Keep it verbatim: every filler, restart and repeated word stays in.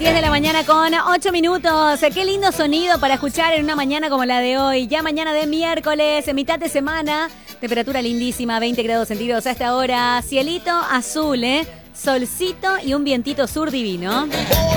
diez de la mañana con ocho minutos. Qué lindo sonido para escuchar en una mañana como la de hoy. Ya mañana de miércoles, en mitad de semana. Temperatura lindísima, veinte grados centígrados a esta hora. Cielito azul, ¿eh? Solcito y un vientito sur divino.